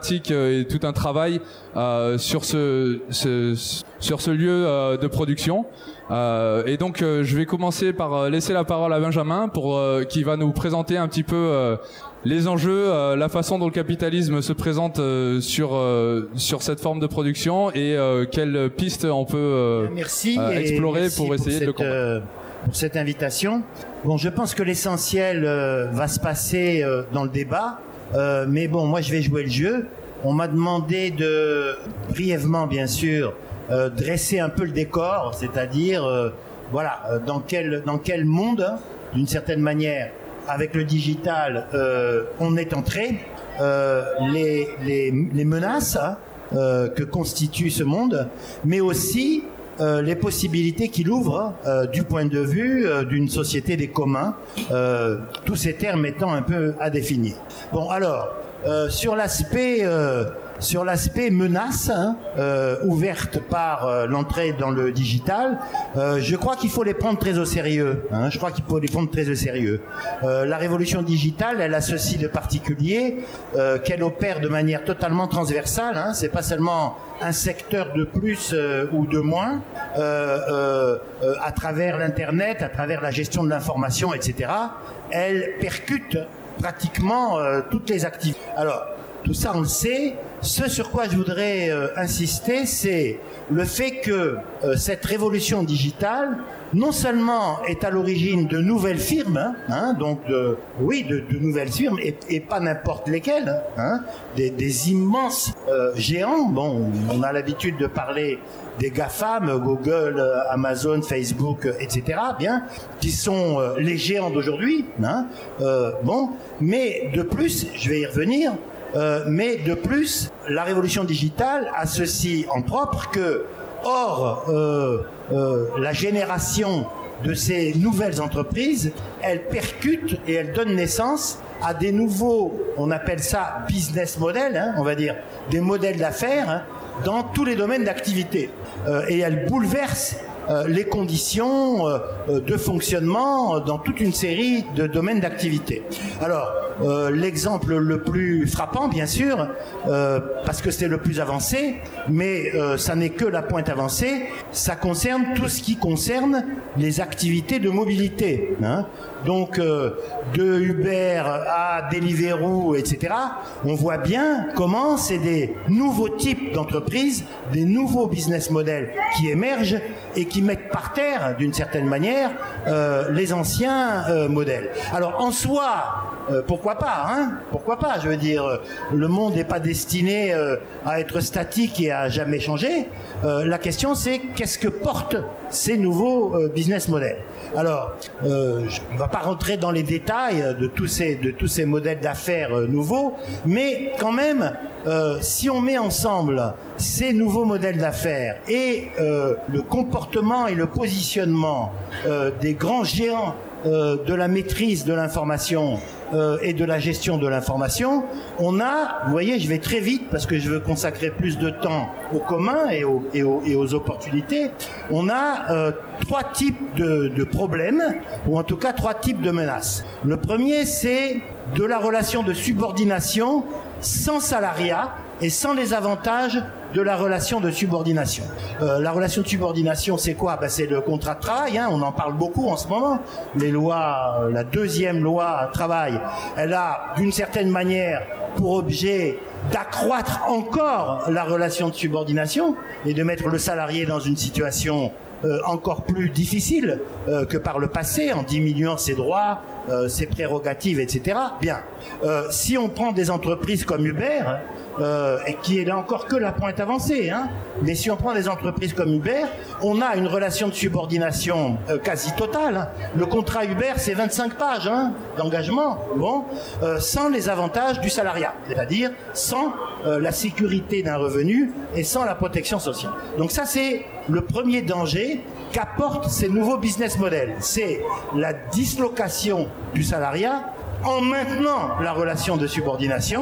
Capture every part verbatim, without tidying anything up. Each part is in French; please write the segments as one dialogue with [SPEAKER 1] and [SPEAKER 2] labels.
[SPEAKER 1] et tout un travail euh, sur ce, ce sur ce lieu euh, de production. Euh, et donc euh, je vais commencer par laisser la parole à Benjamin pour euh, qui va nous présenter un petit peu euh, les enjeux, euh, la façon dont le capitalisme se présente euh, sur euh, sur cette forme de production et euh, quelles pistes on peut euh,
[SPEAKER 2] merci
[SPEAKER 1] euh, explorer
[SPEAKER 2] merci
[SPEAKER 1] pour essayer
[SPEAKER 2] pour cette,
[SPEAKER 1] de le comprendre.
[SPEAKER 2] Euh, pour cette invitation. Bon, je pense que l'essentiel euh, va se passer euh, dans le débat. Euh, mais bon, moi je vais jouer le jeu. On m'a demandé de, brièvement bien sûr, euh, dresser un peu le décor, c'est-à-dire, euh, voilà, euh, dans quel dans quel monde, d'une certaine manière, avec le digital, euh, on est entré, euh, les les les menaces hein, euh, que constitue ce monde, mais aussi Euh, les possibilités qu'il ouvre euh, du point de vue euh, d'une société des communs, euh, tous ces termes étant un peu à définir. Bon, alors, euh, sur l'aspect euh, sur l'aspect menace hein, euh, ouverte par euh, l'entrée dans le digital, euh, je crois qu'il faut les prendre très au sérieux. Hein, je crois qu'il faut les prendre très au sérieux. Euh, la révolution digitale, elle a ceci de particulier euh, qu'elle opère de manière totalement transversale. Hein, c'est pas seulement un secteur de plus euh, ou de moins euh, euh, euh, à travers l'internet, à travers la gestion de l'information, et cetera. Elle percute pratiquement euh, toutes les activités. Alors, tout ça, on le sait. Ce sur quoi je voudrais euh, insister, c'est le fait que euh, cette révolution digitale, non seulement est à l'origine de nouvelles firmes, hein, hein, donc de, oui, de, de nouvelles firmes, et, et pas n'importe lesquelles, hein, des, des immenses euh, géants. Bon, on a l'habitude de parler des GAFAM, Google, Amazon, Facebook, et cetera, bien, qui sont euh, les géants d'aujourd'hui. Hein, euh, bon, mais de plus, je vais y revenir. Euh, mais de plus, la révolution digitale a ceci en propre que, or, euh, euh, la génération de ces nouvelles entreprises, elle percute et elle donne naissance à des nouveaux, on appelle ça business models, hein, on va dire, des modèles d'affaires hein, dans tous les domaines d'activité. Euh, et elle bouleverse Euh, les conditions euh, de fonctionnement dans toute une série de domaines d'activité. Alors, euh, l'exemple le plus frappant, bien sûr, euh, parce que c'est le plus avancé, mais euh, ça n'est que la pointe avancée, ça concerne tout ce qui concerne les activités de mobilité. Hein. Donc, euh, de Uber à Deliveroo, et cetera, on voit bien comment c'est des nouveaux types d'entreprises, des nouveaux business models qui émergent et qui mettent par terre, d'une certaine manière, euh, les anciens euh, modèles. Alors, en soi, euh, pourquoi pas, hein? Pourquoi pas? Je veux dire, le monde n'est pas destiné euh, à être statique et à jamais changer. Euh, la question, c'est qu'est-ce que portent ces nouveaux euh, business models? Alors, euh, je ne vais pas rentrer dans les détails de tous ces, de tous ces modèles d'affaires euh, nouveaux, mais quand même, euh, si on met ensemble ces nouveaux modèles d'affaires et euh, le comportement et le positionnement euh, des grands géants euh, de la maîtrise de l'information euh, et de la gestion de l'information, on a, vous voyez, je vais très vite parce que je veux consacrer plus de temps aux communs et aux, et aux, et aux opportunités, on a euh, trois types de, de problèmes, ou en tout cas trois types de menaces. Le premier, c'est de la relation de subordination sans salariat et sans les avantages de la relation de subordination. Euh, la relation de subordination, c'est quoi? Ben, c'est le contrat de travail, hein, on en parle beaucoup en ce moment. Les lois, la deuxième loi travail, elle a d'une certaine manière pour objet d'accroître encore la relation de subordination et de mettre le salarié dans une situation euh, encore plus difficile euh, que par le passé, en diminuant ses droits, euh, ses prérogatives, et cetera. Bien. Euh, si on prend des entreprises comme Uber, euh, et qui est là encore que la pointe avancée, hein, mais si on prend des entreprises comme Uber, on a une relation de subordination euh, quasi totale. Hein. Le contrat Uber, c'est vingt-cinq pages hein, d'engagement, bon, euh, sans les avantages du salariat, c'est-à-dire sans euh, la sécurité d'un revenu et sans la protection sociale. Donc ça, c'est le premier danger qu'apportent ces nouveaux business models. C'est la dislocation du salariat en maintenant la relation de subordination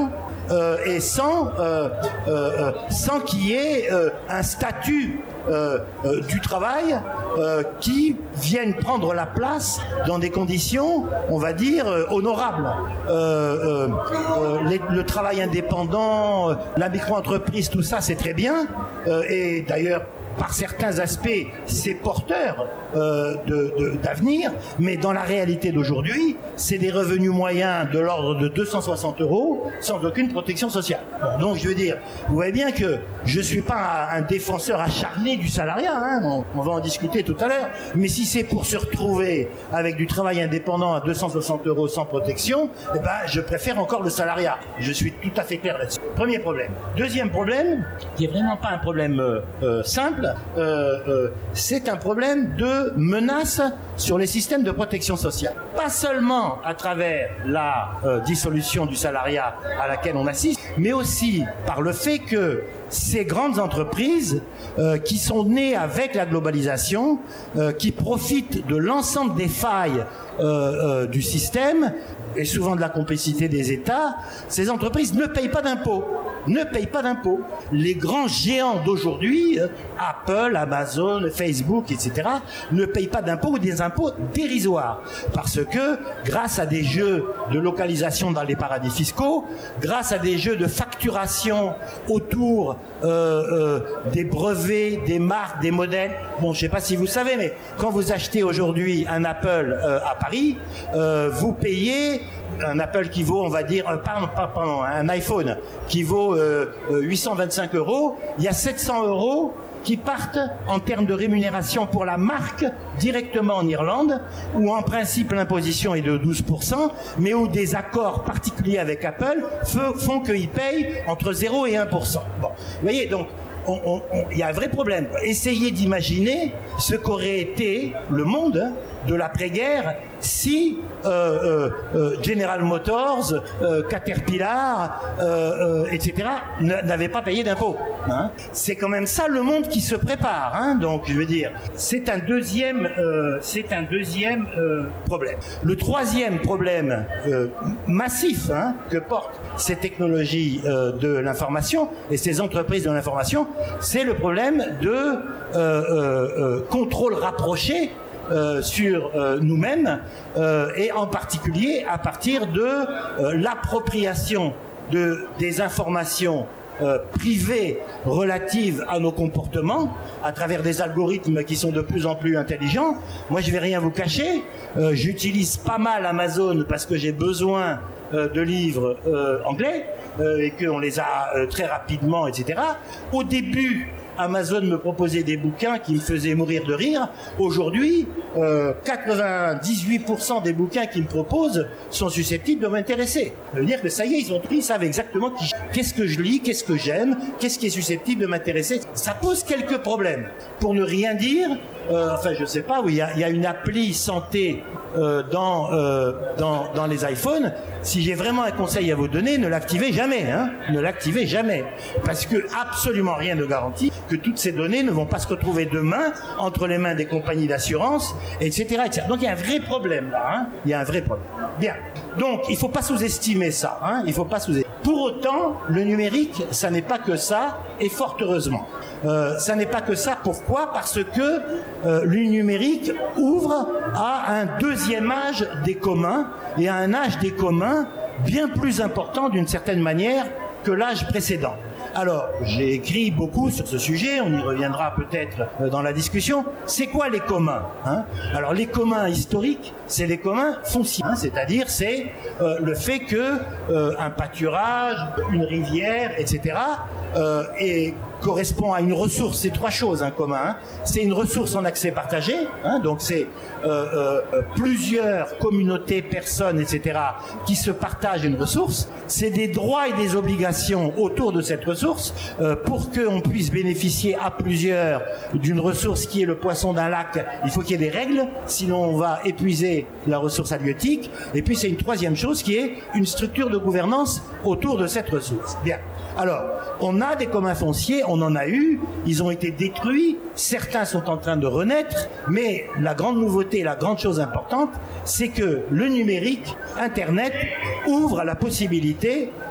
[SPEAKER 2] euh, et sans, euh, euh, sans qu'il y ait euh, un statut euh, euh, du travail euh, qui vienne prendre la place dans des conditions, on va dire, euh, honorables. Euh, euh, euh, les, le travail indépendant, euh, la micro-entreprise, tout ça, c'est très bien. Euh, et d'ailleurs, par certains aspects, c'est porteur euh, de, de, d'avenir, mais dans la réalité d'aujourd'hui, c'est des revenus moyens de l'ordre de deux cent soixante euros sans aucune protection sociale. Bon, donc je veux dire, vous voyez bien que je suis pas un défenseur acharné du salariat, hein, on, on va en discuter tout à l'heure, mais si c'est pour se retrouver avec du travail indépendant à deux cent soixante euros sans protection, eh ben, je préfère encore le salariat. Je suis tout à fait clair là-dessus. Premier problème. Deuxième problème, qui est vraiment pas un problème euh, euh, simple, Euh, euh, c'est un problème de menace sur les systèmes de protection sociale. Pas seulement à travers la euh, dissolution du salariat à laquelle on assiste, mais aussi par le fait que ces grandes entreprises euh, qui sont nées avec la globalisation, euh, qui profitent de l'ensemble des failles euh, euh, du système et souvent de la complicité des États, ces entreprises ne payent pas d'impôts. Ne payent pas d'impôts. Les grands géants d'aujourd'hui, euh, Apple, Amazon, Facebook, et cetera, ne payent pas d'impôts ou des impôts dérisoires. Parce que, grâce à des jeux de localisation dans les paradis fiscaux, grâce à des jeux de facturation autour euh, euh, des brevets, des marques, des modèles, bon, je ne sais pas si vous savez, mais quand vous achetez aujourd'hui un Apple euh, à Paris, euh, vous payez un Apple qui vaut, on va dire, euh, pardon, pardon, un iPhone qui vaut euh, huit cent vingt-cinq euros, il y a sept cents euros qui partent en termes de rémunération pour la marque directement en Irlande, où en principe l'imposition est de douze pour cent, mais où des accords particuliers avec Apple font qu'ils payent entre zéro et un pour cent. Bon, vous voyez, donc il y a un vrai problème. Essayez d'imaginer ce qu'aurait été le monde de l'après-guerre si euh, euh, euh, General Motors, euh, Caterpillar, euh, euh, et cetera n'avaient pas payé d'impôts. Hein. C'est quand même ça le monde qui se prépare. Hein. Donc, je veux dire, c'est un deuxième, euh, c'est un deuxième euh, problème. Le troisième problème euh, massif hein, que portent ces technologies euh, de l'information et ces entreprises de l'information, c'est le problème de euh, euh, euh, contrôle rapproché Euh, sur euh, nous-mêmes euh, et en particulier à partir de euh, l'appropriation de, des informations euh, privées relatives à nos comportements à travers des algorithmes qui sont de plus en plus intelligents. Moi, je vais rien vous cacher, euh, j'utilise pas mal Amazon parce que j'ai besoin euh, de livres euh, anglais euh, et qu'on les a euh, très rapidement, et cetera. Au début, Amazon me proposait des bouquins qui me faisaient mourir de rire. Aujourd'hui, euh, quatre-vingt-dix-huit pour cent des bouquins qu'ils me proposent sont susceptibles de m'intéresser. Ça veut dire que ça y est, ils ont pris, ils savent exactement qui, qu'est-ce que je lis, qu'est-ce que j'aime, qu'est-ce qui est susceptible de m'intéresser. Ça pose quelques problèmes. Pour ne rien dire, euh, enfin je sais pas, oui, il y a, il y a une appli santé euh, dans, euh, dans, dans les iPhones. Si j'ai vraiment un conseil à vous donner, ne l'activez jamais, hein, ne l'activez jamais. Parce que absolument rien ne garantit que toutes ces données ne vont pas se retrouver demain entre les mains des compagnies d'assurance, et cetera, et cetera. Donc il y a un vrai problème là, hein, il y a un vrai problème. Bien. Donc il ne faut pas sous-estimer ça, hein, il faut pas sous-estimer. Pour autant, le numérique, ça n'est pas que ça, et fort heureusement. Euh, ça n'est pas que ça. Pourquoi ? Parce que euh, le numérique ouvre à un deuxième âge des communs et à un âge des communs bien plus important d'une certaine manière que l'âge précédent. Alors, j'ai écrit beaucoup sur ce sujet, on y reviendra peut-être dans la discussion. C'est quoi les communs, hein ? Alors, les communs historiques, c'est les communs fonciers, hein, c'est-à-dire c'est euh, le fait que euh, un pâturage, une rivière, et cetera, euh, et correspond à une ressource, c'est trois choses en commun. Hein. C'est une ressource en accès partagé, hein, donc c'est euh, euh, plusieurs communautés, personnes, et cetera, qui se partagent une ressource. C'est des droits et des obligations autour de cette ressource euh, pour qu'on puisse bénéficier à plusieurs d'une ressource qui est le poisson d'un lac. Il faut qu'il y ait des règles, sinon on va épuiser la ressource halieutique. Et puis c'est une troisième chose qui est une structure de gouvernance autour de cette ressource. Bien. Alors, on a des communs fonciers, on en a eu, ils ont été détruits, certains sont en train de renaître, mais la grande nouveauté, la grande chose importante, c'est que le numérique, Internet, ouvre la possibilité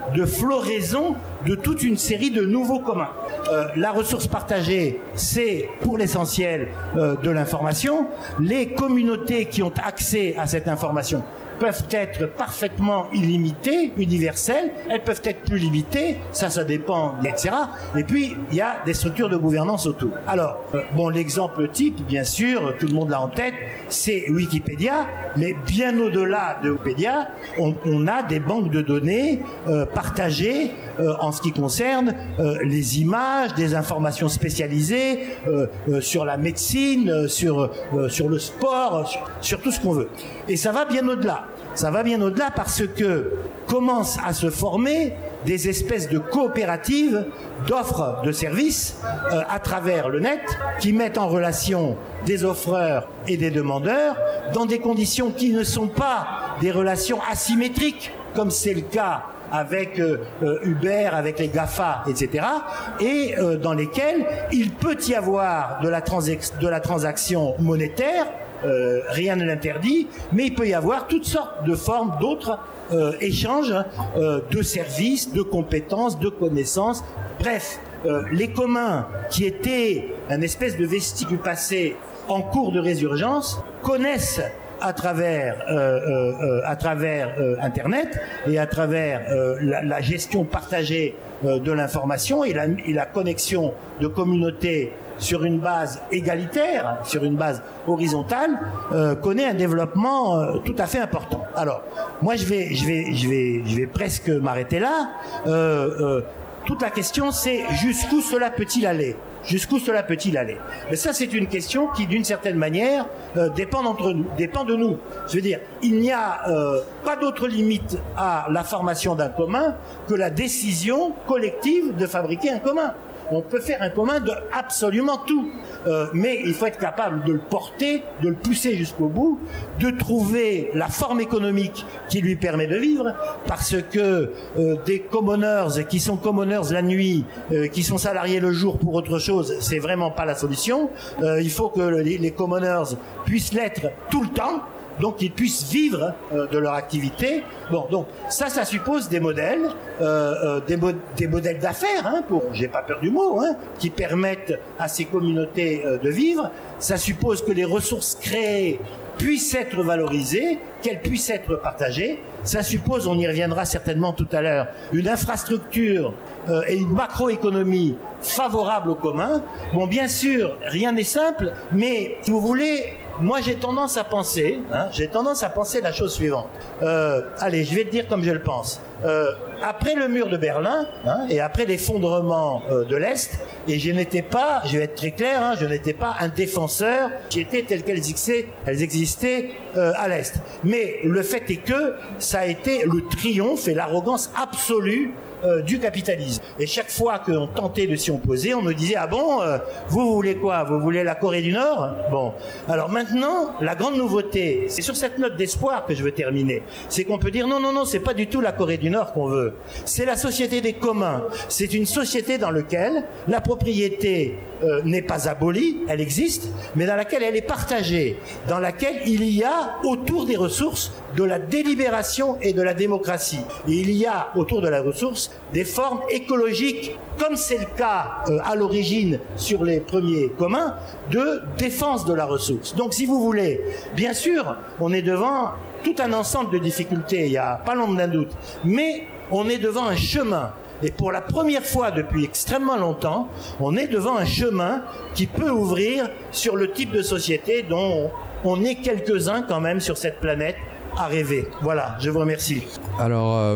[SPEAKER 2] de floraison de toute une série de nouveaux communs. Euh, la ressource partagée, c'est pour l'essentiel euh, de l'information. Les communautés qui ont accès à cette information peuvent être parfaitement illimitées, universelles, elles peuvent être plus limitées, ça, ça dépend, et cetera. Et puis, il y a des structures de gouvernance autour. Alors, euh, bon, l'exemple type, bien sûr, tout le monde l'a en tête, c'est Wikipédia, mais bien au-delà de Wikipédia, on, on a des banques de données euh, partagées euh, en ce qui concerne euh, les images, des informations spécialisées euh, euh, sur la médecine, euh, sur, euh, sur le sport, sur, sur tout ce qu'on veut. Et ça va bien au-delà. Ça va bien au-delà parce que commencent à se former des espèces de coopératives d'offres de services euh, à travers le net qui mettent en relation des offreurs et des demandeurs dans des conditions qui ne sont pas des relations asymétriques comme c'est le cas avec euh, Uber, avec les GAFA, et cetera, et euh, dans lesquelles il peut y avoir de la, transac- de la transaction monétaire. Euh, rien ne l'interdit, mais il peut y avoir toutes sortes de formes d'autres euh, échanges euh, de services, de compétences, de connaissances. Bref, euh, les communs qui étaient un espèce de vestige du passé en cours de résurgence connaissent à travers, euh, euh, à travers euh, Internet et à travers euh, la, la gestion partagée euh, de l'information et la, et la connexion de communautés sur une base égalitaire, sur une base horizontale, euh, connaît un développement euh, tout à fait important. Alors, moi, je vais, je vais, je vais, je vais presque m'arrêter là. Euh, euh, toute la question, c'est jusqu'où cela peut-il aller ? Jusqu'où cela peut-il aller ? Mais ça, c'est une question qui, d'une certaine manière, euh, dépend d'entre nous, dépend de nous. Je veux dire, il n'y a euh, pas d'autre limite à la formation d'un commun que la décision collective de fabriquer un commun. On peut faire un commun de absolument tout, euh, mais il faut être capable de le porter, de le pousser jusqu'au bout, de trouver la forme économique qui lui permet de vivre, parce que euh, des commoners qui sont commoners la nuit, euh, qui sont salariés le jour pour autre chose, c'est vraiment pas la solution. Euh, il faut que les, les commoners puissent l'être tout le temps. Donc qu'ils puissent vivre euh, de leur activité. Bon, donc ça, ça suppose des modèles, euh, euh, des, mo- des modèles d'affaires, hein, pour, j'ai pas peur du mot, hein, qui permettent à ces communautés euh, de vivre. Ça suppose que les ressources créées puissent être valorisées, qu'elles puissent être partagées. Ça suppose, on y reviendra certainement tout à l'heure, une infrastructure euh, et une macroéconomie favorable au commun. Bon, bien sûr, rien n'est simple, mais si vous voulez, moi j'ai tendance à penser, hein, j'ai tendance à penser la chose suivante. Euh, allez, je vais te dire comme je le pense. Euh, après le mur de Berlin, hein, et après l'effondrement euh, de l'Est, et je n'étais pas, je vais être très clair, hein, je n'étais pas un défenseur qui était telles qu'elles existaient, elles existaient euh, à l'Est. Mais le fait est que ça a été le triomphe et l'arrogance absolue Euh, du capitalisme. Et chaque fois qu'on tentait de s'y opposer, on nous disait « Ah bon, euh, vous, vous voulez quoi ? Vous voulez la Corée du Nord ?» Bon. Alors maintenant, la grande nouveauté, c'est sur cette note d'espoir que je veux terminer, c'est qu'on peut dire « Non, non, non, c'est pas du tout la Corée du Nord qu'on veut. C'est la société des communs. C'est une société dans laquelle la propriété euh, n'est pas abolie, elle existe, mais dans laquelle elle est partagée, dans laquelle il y a autour des ressources de la délibération et de la démocratie. Et il y a autour de la ressource des formes écologiques, comme c'est le cas euh, à l'origine sur les premiers communs, de défense de la ressource. Donc si vous voulez, bien sûr, on est devant tout un ensemble de difficultés, il n'y a pas l'ombre d'un doute, mais on est devant un chemin. Et pour la première fois depuis extrêmement longtemps, on est devant un chemin qui peut ouvrir sur le type de société dont on est quelques-uns quand même sur cette planète à rêver. Voilà, je vous remercie.
[SPEAKER 1] Alors, euh,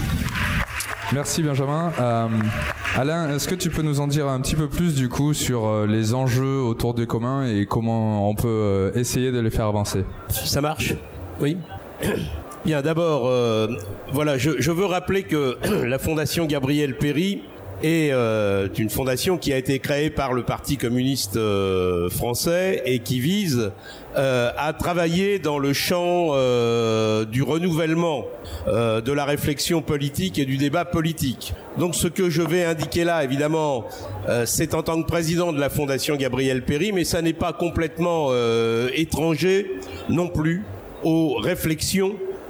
[SPEAKER 1] merci Benjamin. Euh, Alain, est-ce que tu peux nous en dire un petit peu plus du coup sur euh, les enjeux autour des communs et comment on peut euh, essayer de les faire avancer ?
[SPEAKER 3] Ça marche ? Oui. Bien, d'abord, euh, voilà, je, je veux rappeler que la Fondation Gabriel Péri est euh, une fondation qui a été créée par le Parti communiste euh, français et qui vise euh, à travailler dans le champ euh, du renouvellement euh, de la réflexion politique et du débat politique. Donc ce que je vais indiquer là, évidemment, euh, c'est en tant que président de la Fondation Gabriel Péri, mais ça n'est pas complètement euh, étranger non plus aux réflexions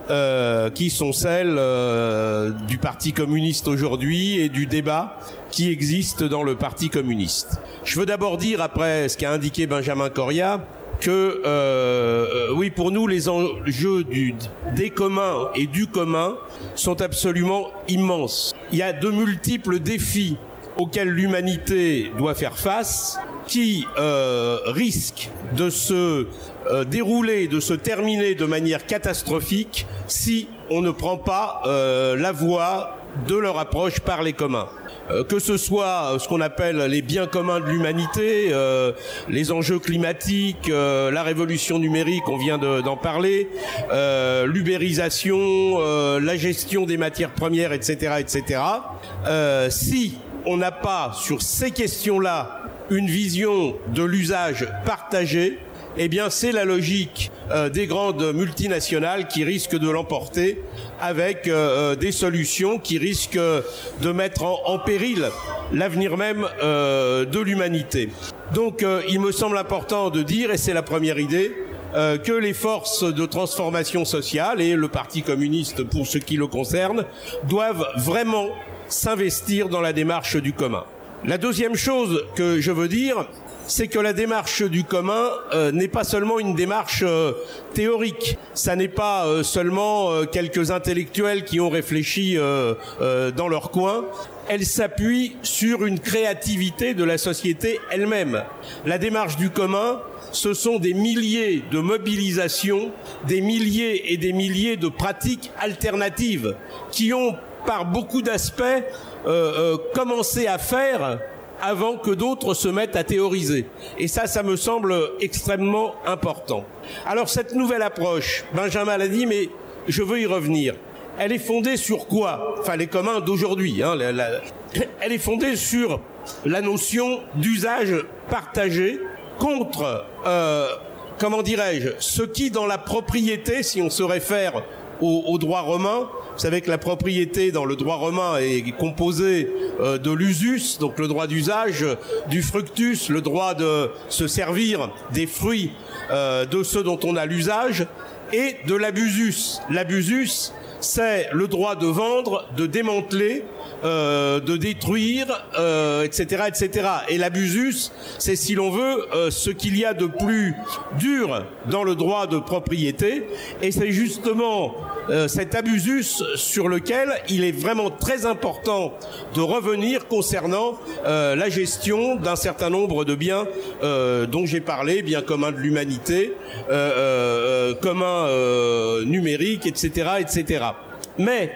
[SPEAKER 3] euh, qui sont celles euh, du Parti communiste aujourd'hui et du débat qui existe dans le Parti communiste. Je veux d'abord dire, après ce qu'a indiqué Benjamin Coria, que euh, oui, pour nous, les enjeux du, des communs et du commun sont absolument immenses. Il y a de multiples défis auxquels l'humanité doit faire face, qui euh, risquent de se euh, dérouler, de se terminer de manière catastrophique si on ne prend pas euh, la voie de leur approche par les communs. Euh, que ce soit ce qu'on appelle les biens communs de l'humanité, euh, les enjeux climatiques, euh, la révolution numérique, on vient de, d'en parler, euh, l'ubérisation, euh, la gestion des matières premières, et cetera, et cetera. Euh, si on n'a pas sur ces questions-là une vision de l'usage partagé, eh bien c'est la logique euh, des grandes multinationales qui risquent de l'emporter avec euh, des solutions qui risquent de mettre en, en péril l'avenir même euh, de l'humanité. Donc euh, il me semble important de dire, et c'est la première idée, euh, que les forces de transformation sociale et le Parti communiste pour ce qui le concerne doivent vraiment s'investir dans la démarche du commun. La deuxième chose que je veux dire, c'est que la démarche du commun euh, n'est pas seulement une démarche euh, théorique. Ça n'est pas euh, seulement euh, quelques intellectuels qui ont réfléchi euh, euh, dans leur coin. Elle s'appuie sur une créativité de la société elle-même. La démarche du commun, ce sont des milliers de mobilisations, des milliers et des milliers de pratiques alternatives qui ont, par beaucoup d'aspects, euh, euh, commencé à faire avant que d'autres se mettent à théoriser. Et ça, ça me semble extrêmement important. Alors cette nouvelle approche, Benjamin l'a dit, mais je veux y revenir. Elle est fondée sur quoi? Enfin, les communs d'aujourd'hui. Hein, la, la... Elle est fondée sur la notion d'usage partagé contre, euh, comment dirais-je, ce qui dans la propriété, si on se réfère au, au droit romain, vous savez que la propriété dans le droit romain est composée euh, de l'usus, donc le droit d'usage, du fructus, le droit de se servir des fruits euh, de ceux dont on a l'usage, et de l'abusus. L'abusus, c'est le droit de vendre, de démanteler, euh, de détruire, euh, et cetera, et cetera. Et l'abusus, c'est, si l'on veut, euh, ce qu'il y a de plus dur dans le droit de propriété. Et c'est justement euh, cet abusus sur lequel il est vraiment très important de revenir concernant euh, la gestion d'un certain nombre de biens euh, dont j'ai parlé, biens communs de l'humanité, euh, euh, communs euh, numériques, et cetera, et cetera. Mais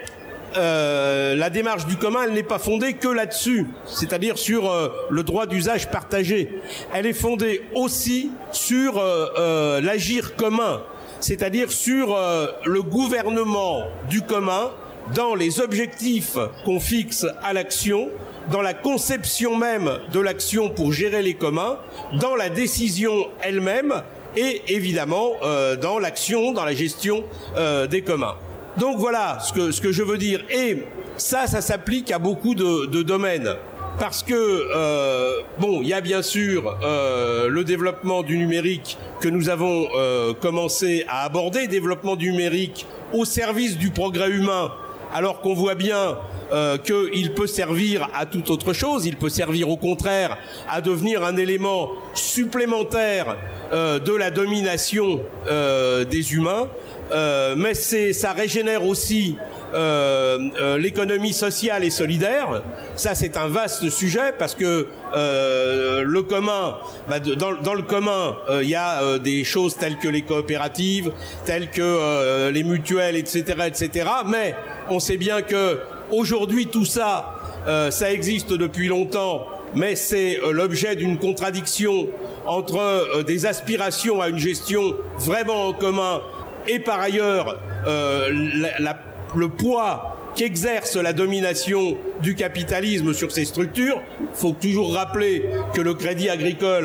[SPEAKER 3] euh, la démarche du commun, elle n'est pas fondée que là-dessus, c'est-à-dire sur euh, le droit d'usage partagé. Elle est fondée aussi sur euh, euh, l'agir commun, c'est-à-dire sur euh, le gouvernement du commun dans les objectifs qu'on fixe à l'action, dans la conception même de l'action pour gérer les communs, dans la décision elle-même et évidemment euh, dans l'action, dans la gestion euh, des communs. Donc voilà ce que, ce que je veux dire. Et ça, ça s'applique à beaucoup de, de domaines. Parce que, euh, bon, il y a bien sûr euh, le développement du numérique que nous avons euh, commencé à aborder, développement du numérique au service du progrès humain, alors qu'on voit bien euh, qu'il peut servir à toute autre chose, il peut servir au contraire à devenir un élément supplémentaire euh, de la domination euh, des humains. Euh, mais c'est, ça régénère aussi euh, euh, l'économie sociale et solidaire. Ça, c'est un vaste sujet parce que euh, le commun, bah, dans, dans le commun, il euh, y a euh, des choses telles que les coopératives, telles que euh, les mutuelles, et cetera, et cetera. Mais on sait bien que aujourd'hui, tout ça, euh, ça existe depuis longtemps. Mais c'est euh, l'objet d'une contradiction entre euh, des aspirations à une gestion vraiment en commun et par ailleurs euh, la, la, le poids qu'exerce la domination du capitalisme sur ces structures. Il faut toujours rappeler que le Crédit Agricole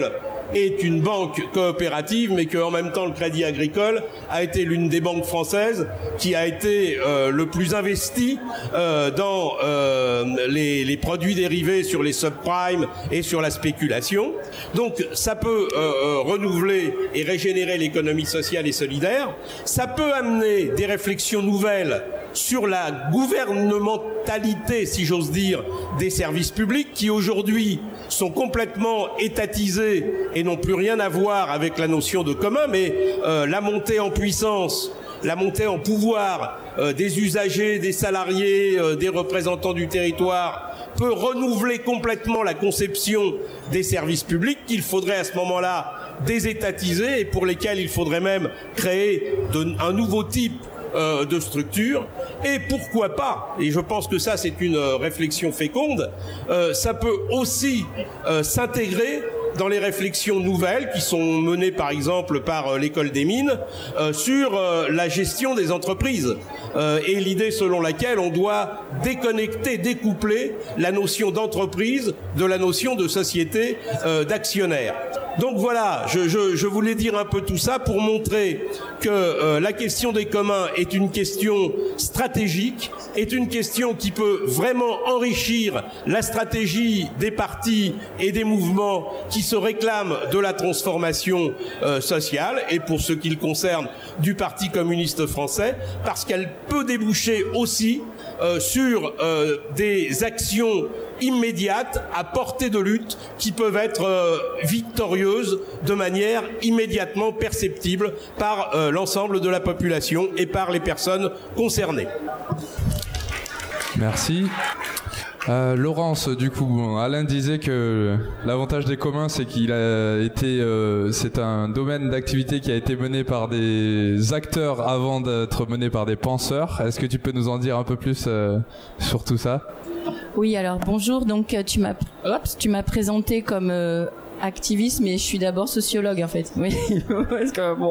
[SPEAKER 3] est une banque coopérative, mais qu'en même temps le Crédit Agricole a été l'une des banques françaises qui a été euh, le plus investi euh, dans euh, les, les produits dérivés sur les subprimes et sur la spéculation. Donc ça peut euh, euh, renouveler et régénérer l'économie sociale et solidaire. Ça peut amener des réflexions nouvelles sur la gouvernementalité, si j'ose dire, des services publics qui aujourd'hui sont complètement étatisés et n'ont plus rien à voir avec la notion de commun, mais euh, la montée en puissance, la montée en pouvoir euh, des usagers, des salariés, euh, des représentants du territoire peut renouveler complètement la conception des services publics qu'il faudrait à ce moment-là désétatiser et pour lesquels il faudrait même créer de, un nouveau type euh, de structure. Et pourquoi pas, et je pense que ça c'est une euh, réflexion féconde, euh, ça peut aussi euh, s'intégrer dans les réflexions nouvelles qui sont menées par exemple par euh, l'école des mines euh, sur euh, la gestion des entreprises euh, et l'idée selon laquelle on doit déconnecter, découpler la notion d'entreprise de la notion de société euh, d'actionnaire. Donc voilà, je, je, je voulais dire un peu tout ça pour montrer que euh, la question des communs est une question stratégique, est une question qui peut vraiment enrichir la stratégie des partis et des mouvements qui se réclament de la transformation euh, sociale et pour ce qui le concerne du Parti communiste français, parce qu'elle peut déboucher aussi euh, sur euh, des actions immédiates à portée de lutte qui peuvent être euh, victorieuses de manière immédiatement perceptible par euh, l'ensemble de la population et par les personnes concernées.
[SPEAKER 1] Merci. Euh, Laurence, du coup, Alain disait que l'avantage des communs, c'est qu'il a été, euh, c'est un domaine d'activité qui a été mené par des acteurs avant d'être mené par des penseurs. Est-ce que tu peux nous en dire un peu plus euh, sur tout ça ?
[SPEAKER 4] Oui, alors bonjour. Donc tu m'as, tu m'as présenté comme euh, activiste, mais je suis d'abord sociologue en fait. Oui, parce que bon.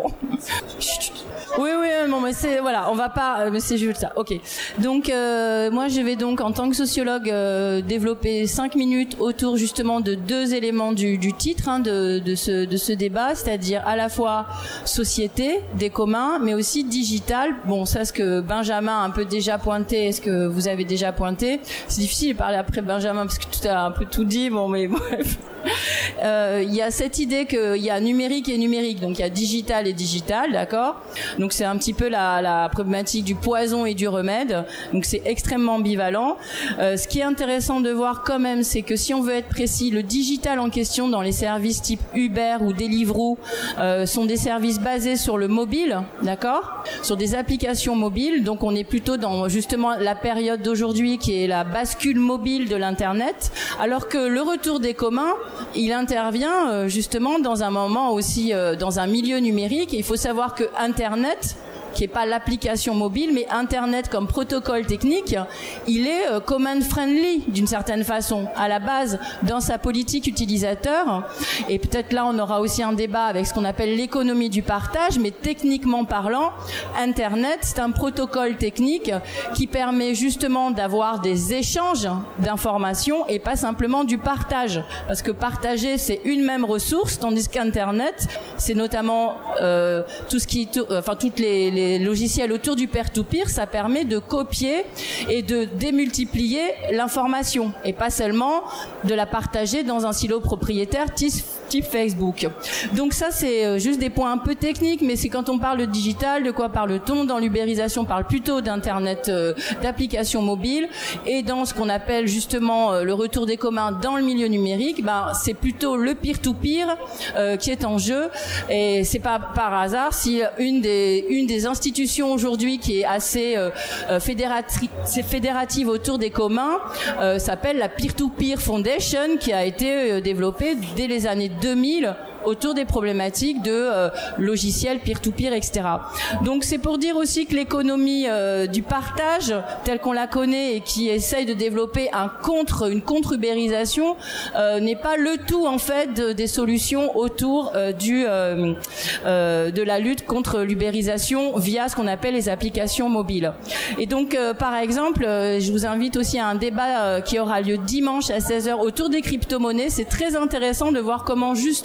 [SPEAKER 4] Oui, oui, bon, mais c'est voilà, on va pas, mais c'est juste ça. Ok. Donc euh, moi, je vais donc en tant que sociologue euh, développer cinq minutes autour justement de deux éléments du, du titre hein, de, de ce de ce débat, c'est-à-dire à la fois société, des communs, mais aussi digital. Bon, ça, ce que Benjamin a un peu déjà pointé, est-ce que vous avez déjà pointé ? C'est difficile de parler après Benjamin parce que tu as un peu tout dit. Bon, mais bref. Il euh, y a cette idée qu'il y a numérique et numérique, donc il y a digital et digital, d'accord ? Donc c'est un petit peu la, la problématique du poison et du remède, donc c'est extrêmement ambivalent. Euh, ce qui est intéressant de voir quand même, c'est que si on veut être précis, le digital en question dans les services type Uber ou Deliveroo euh, sont des services basés sur le mobile, d'accord ? Sur des applications mobiles, donc on est plutôt dans justement la période d'aujourd'hui qui est la bascule mobile de l'Internet, alors que le retour des communs, il intervient euh, justement dans un moment aussi euh, dans un milieu numérique. Et il faut savoir que Internet, qui n'est pas l'application mobile, mais Internet comme protocole technique, il est euh, command friendly d'une certaine façon, à la base, dans sa politique utilisateur. Et peut-être là, on aura aussi un débat avec ce qu'on appelle l'économie du partage, mais techniquement parlant, Internet, c'est un protocole technique qui permet justement d'avoir des échanges d'informations et pas simplement du partage. Parce que partager, c'est une même ressource, tandis qu'Internet, c'est notamment euh, tout ce qui, euh, enfin toutes les, les Les logiciels autour du peer-to-peer, ça permet de copier et de démultiplier l'information et pas seulement de la partager dans un silo propriétaire type Facebook. Donc ça, c'est juste des points un peu techniques, mais c'est quand on parle de digital, de quoi parle-t-on ? Dans l'ubérisation, on parle plutôt d'Internet, euh, d'applications mobiles, et dans ce qu'on appelle justement euh, le retour des communs dans le milieu numérique, ben, c'est plutôt le peer-to-peer euh, qui est en jeu, et c'est pas par hasard si une des, une des institution aujourd'hui qui est assez euh, fédératrice, fédérative autour des communs euh, s'appelle la Peer-to-Peer Foundation, qui a été euh, développée dès les années deux mille autour des problématiques de euh, logiciels peer-to-peer, et cetera. Donc c'est pour dire aussi que l'économie euh, du partage, telle qu'on la connaît et qui essaye de développer un contre, une contre-ubérisation, euh, n'est pas le tout en fait de, des solutions autour euh, du euh, euh, de la lutte contre l'ubérisation via ce qu'on appelle les applications mobiles. Et donc euh, par exemple, euh, je vous invite aussi à un débat euh, qui aura lieu dimanche à seize heures autour des crypto-monnaies. C'est très intéressant de voir comment justement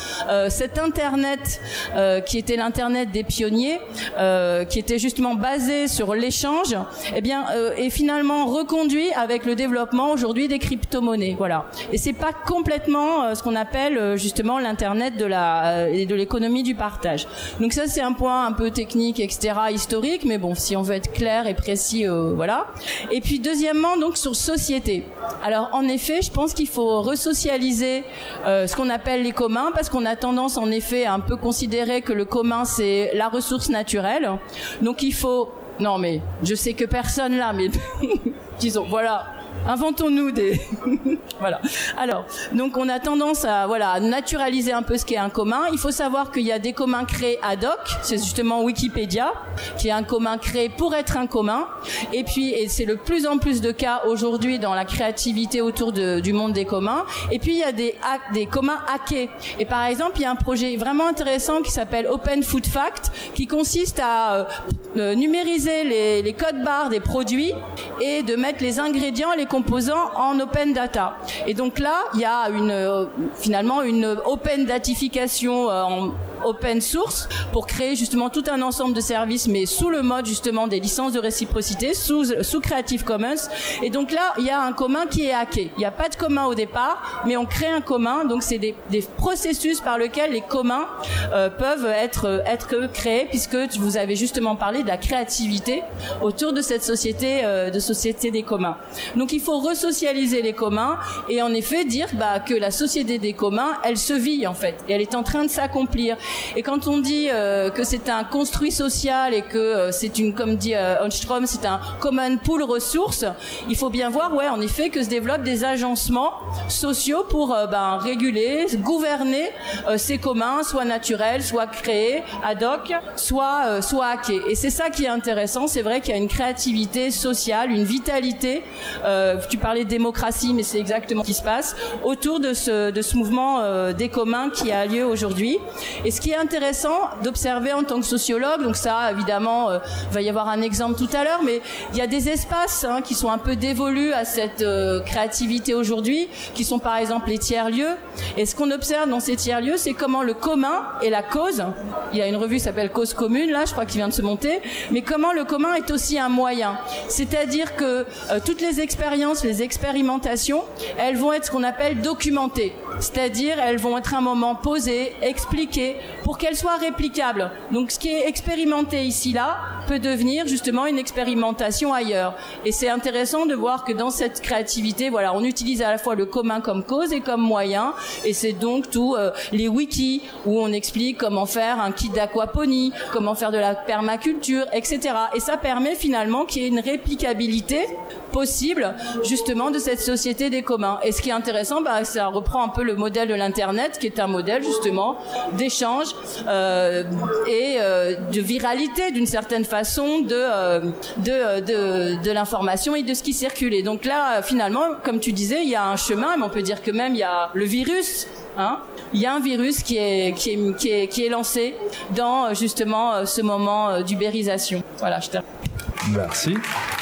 [SPEAKER 4] euh, cet Internet euh, qui était l'Internet des pionniers, euh, qui était justement basé sur l'échange, eh bien, euh, est finalement reconduit avec le développement aujourd'hui des crypto-monnaies. Voilà. Et c'est pas complètement euh, ce qu'on appelle euh, justement l'Internet de la euh, de l'économie du partage. Donc ça, c'est un point un peu technique, et cetera, historique, mais bon, si on veut être clair et précis, euh, voilà. Et puis deuxièmement, donc sur société. Alors en effet, je pense qu'il faut resocialiser euh, ce qu'on appelle les communs, parce qu'on a tendance en effet à un peu considérer que le commun c'est la ressource naturelle. Donc il faut, non mais je sais que personne là, mais disons voilà. Inventons-nous des... voilà. Alors, donc on a tendance à voilà naturaliser un peu ce qu'est un commun. Il faut savoir qu'il y a des communs créés ad hoc. C'est justement Wikipédia, qui est un commun créé pour être un commun. Et puis, et c'est le plus en plus de cas aujourd'hui dans la créativité autour de, du monde des communs. Et puis, il y a des, des communs hackés. Et par exemple, il y a un projet vraiment intéressant qui s'appelle Open Food Fact, qui consiste à euh, numériser les, les codes barres des produits et de mettre les ingrédients, les composants en open data. Et donc là, il y a une euh, finalement une open datification euh, en open source pour créer justement tout un ensemble de services, mais sous le mode justement des licences de réciprocité, sous, sous Creative Commons. Et donc là, il y a un commun qui est hacké. Il n'y a pas de commun au départ, mais on crée un commun. Donc c'est des, des processus par lesquels les communs euh, peuvent être, être créés, puisque vous avez justement parlé de la créativité autour de cette société, euh, de société des communs. Donc il faut resocialiser les communs et en effet dire bah, que la société des communs, elle se vit en fait, et elle est en train de s'accomplir. Et quand on dit euh, que c'est un construit social et que euh, c'est une, comme dit euh, Holmstrom, c'est un common pool ressources, il faut bien voir, ouais, en effet, que se développent des agencements sociaux pour euh, ben, réguler, gouverner euh, ces communs, soit naturels, soit créés ad hoc, soit euh, soit hackés. Et c'est ça qui est intéressant. C'est vrai qu'il y a une créativité sociale, une vitalité. Euh, tu parlais de démocratie, mais c'est exactement ce qui se passe autour de ce de ce mouvement euh, des communs qui a lieu aujourd'hui. Et ce qui est intéressant d'observer en tant que sociologue, donc ça évidemment euh, va y avoir un exemple tout à l'heure, mais il y a des espaces hein, qui sont un peu dévolus à cette euh, créativité aujourd'hui, qui sont par exemple les tiers-lieux. Et ce qu'on observe dans ces tiers-lieux, c'est comment le commun et la cause, il y a une revue qui s'appelle Cause Commune, là je crois qu'il vient de se monter, mais comment le commun est aussi un moyen. C'est-à-dire que euh, toutes les expériences, les expérimentations, elles vont être ce qu'on appelle documentées. C'est-à-dire elles vont être un moment posé, expliqué, pour qu'elles soient réplicables. Donc ce qui est expérimenté ici là peut devenir justement une expérimentation ailleurs. Et c'est intéressant de voir que dans cette créativité, voilà, on utilise à la fois le commun comme cause et comme moyen. Et c'est donc tout euh, les wikis où on explique comment faire un kit d'aquaponie, comment faire de la permaculture, et cetera. Et ça permet finalement qu'il y ait une réplicabilité possible justement de cette société des communs. Et ce qui est intéressant, bah, ça reprend un peu le modèle de l'Internet, qui est un modèle justement d'échange euh, et euh, de viralité d'une certaine façon de, euh, de, de, de l'information et de ce qui circule. Et donc là, finalement, comme tu disais, il y a un chemin, mais on peut dire que même il y a le virus. Hein, il y a un virus qui est, qui est, qui est, qui est lancé dans justement ce moment d'ubérisation. Voilà, je termine.
[SPEAKER 1] Merci.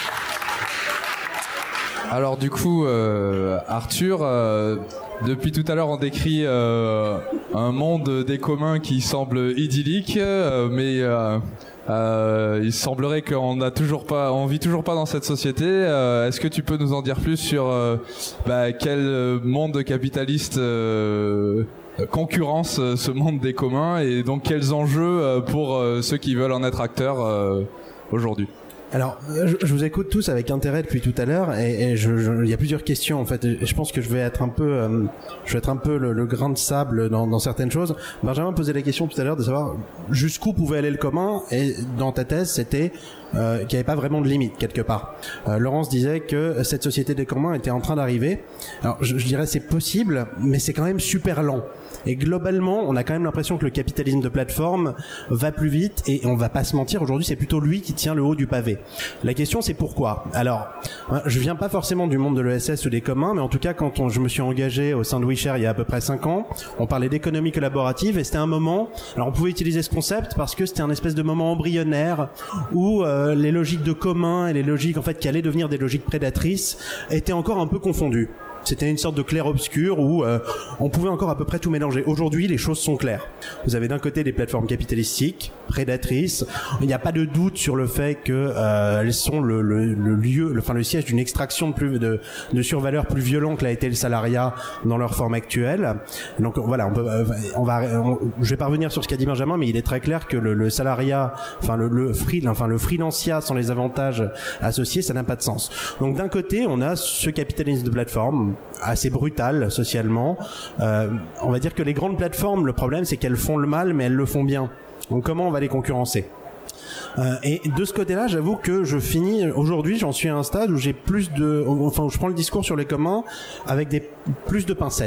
[SPEAKER 1] Alors du coup, euh, Arthur, euh, depuis tout à l'heure on décrit euh, un monde des communs qui semble idyllique, euh, mais euh, euh, il semblerait qu'on n'a toujours pas, on vit toujours pas dans cette société. Euh, est-ce que tu peux nous en dire plus sur euh, bah, quel monde capitaliste euh, concurrence ce monde des communs, et donc quels enjeux pour euh, ceux qui veulent en être acteurs euh, aujourd'hui?
[SPEAKER 5] Alors, je, je vous écoute tous avec intérêt depuis tout à l'heure, et, et je, je, il y a plusieurs questions en fait. Et je pense que je vais être un peu, euh, je vais être un peu le, le grain de sable dans, dans certaines choses. Benjamin posait la question tout à l'heure de savoir jusqu'où pouvait aller le commun, et dans ta thèse, c'était euh, qu'il n'y avait pas vraiment de limite quelque part. Euh, Laurence disait que cette société des communs était en train d'arriver. Alors, je, je dirais c'est possible, mais c'est quand même super lent. Et globalement, on a quand même l'impression que le capitalisme de plateforme va plus vite, et on va pas se mentir, aujourd'hui c'est plutôt lui qui tient le haut du pavé. La question c'est pourquoi. Alors, je viens pas forcément du monde de l'E S S ou des communs, mais en tout cas quand on, je me suis engagé au sein de WeShare il y a à peu près cinq ans, on parlait d'économie collaborative, et c'était un moment, alors on pouvait utiliser ce concept parce que c'était un espèce de moment embryonnaire où euh, les logiques de commun et les logiques en fait qui allaient devenir des logiques prédatrices étaient encore un peu confondues. C'était une sorte de clair-obscur où euh, on pouvait encore à peu près tout mélanger. Aujourd'hui, les choses sont claires. Vous avez d'un côté des plateformes capitalistiques, prédatrices. Il n'y a pas de doute sur le fait que euh, elles sont le, le, le lieu, le, enfin le siège d'une extraction de, plus, de, de survaleur plus violent que l'a été le salariat dans leur forme actuelle. Donc voilà, on peut, on va, on, je vais pas revenir sur ce qu'a dit Benjamin, mais il est très clair que le, le salariat, enfin le, le free, enfin le freelanciat sans les avantages associés, ça n'a pas de sens. Donc d'un côté, on a ce capitalisme de plateforme assez brutal socialement. Euh, on va dire que les grandes plateformes, le problème, c'est qu'elles font le mal, mais elles le font bien. Donc comment on va les concurrencer ? Euh, et de ce côté-là, j'avoue que je finis aujourd'hui, j'en suis à un stade où j'ai plus de, enfin, où je prends le discours sur les communs avec des plus de pincettes.